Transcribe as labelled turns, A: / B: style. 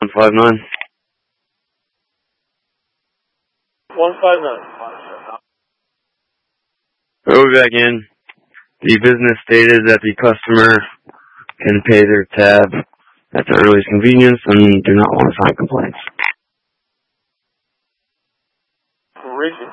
A: 159.
B: 159.
A: We'll be back in. The business stated that the customer can pay their tab at the earliest convenience and do not want to sign complaints.
B: Reaching